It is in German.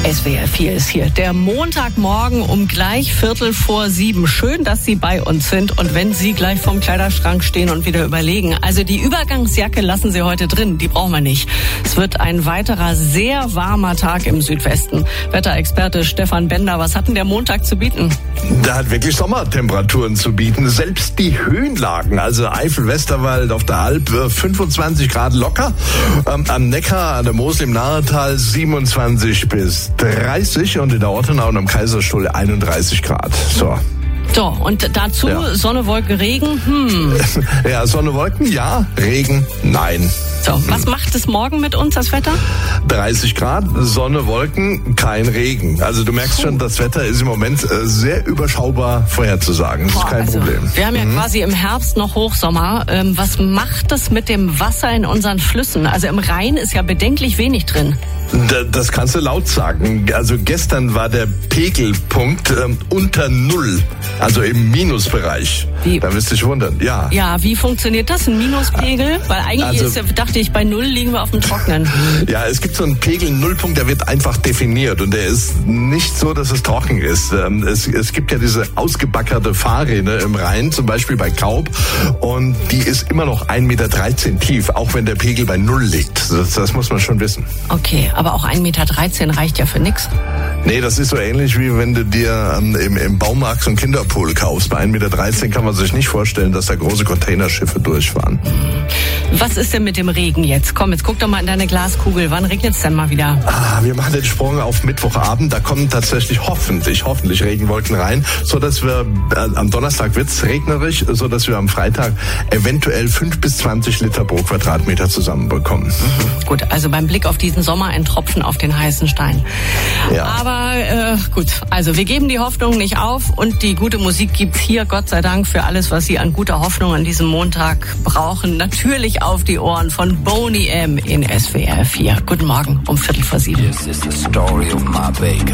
SWR 4 ist hier. Der Montagmorgen um gleich 6:45. Schön, dass Sie bei uns sind. Und wenn Sie gleich vorm Kleiderschrank stehen und wieder überlegen, also die Übergangsjacke lassen Sie heute drin, die brauchen wir nicht. Es wird ein weiterer sehr warmer Tag im Südwesten. Wetterexperte Stefan Bender, was hat denn der Montag zu bieten? Der hat wirklich Sommertemperaturen zu bieten. Selbst die Höhenlagen, also Eifel, Westerwald, auf der Alp 25 Grad locker. Am Neckar, an der Mosel im Nahetal 27 bis 30 und in der Ortenau und am Kaiserstuhl 31 Grad. So, und dazu Sonne, Wolken, Regen? Ja, Sonne, Wolken, ja. Regen, nein. So, was macht es morgen mit uns, das Wetter? 30 Grad, Sonne, Wolken, kein Regen. Also du merkst schon, das Wetter ist im Moment sehr überschaubar vorherzusagen. Das ist kein Problem. Wir haben ja quasi im Herbst noch Hochsommer. Was macht das mit dem Wasser in unseren Flüssen? Also im Rhein ist ja bedenklich wenig drin. Das kannst du laut sagen. Also gestern war der Pegelpunkt unter Null, also im Minusbereich. Wie? Da wirst du dich wundern. Ja. Ja, wie funktioniert das, ein Minuspegel? Weil eigentlich dachte ich, bei Null liegen wir auf dem Trockenen. Ja, es gibt so einen Pegel, Nullpunkt, der wird einfach definiert und der ist nicht so, dass es trocken ist. Es gibt ja diese ausgebackerte Fahrrinne im Rhein, zum Beispiel bei Kaub, und die ist immer noch 1,13 Meter tief, auch wenn der Pegel bei Null liegt. Das muss man schon wissen. Okay, aber auch 1,13 Meter reicht ja für nix. Nee, das ist so ähnlich wie wenn du dir im Baumarkt so einen Kinderpool kaufst. Bei 1,13 Meter kann man sich nicht vorstellen, dass da große Containerschiffe durchfahren. Was ist denn mit dem Regen jetzt? Komm, jetzt guck doch mal in deine Glaskugel. Wann regnet es denn mal wieder? Wir machen den Sprung auf Mittwochabend. Da kommen tatsächlich hoffentlich Regenwolken rein, so dass wir am Donnerstag wird's regnerisch, so dass wir am Freitag eventuell 5 bis 20 Liter pro Quadratmeter zusammenbekommen. Gut, also beim Blick auf diesen Sommer ein Tropfen auf den heißen Stein. Ja. Aber gut, also wir geben die Hoffnung nicht auf und die gute Musik gibt's hier, Gott sei Dank, für alles, was Sie an guter Hoffnung an diesem Montag brauchen. Natürlich auf die Ohren von Boney M. in SWR 4. Guten Morgen um 6:45. This is the story of my baker.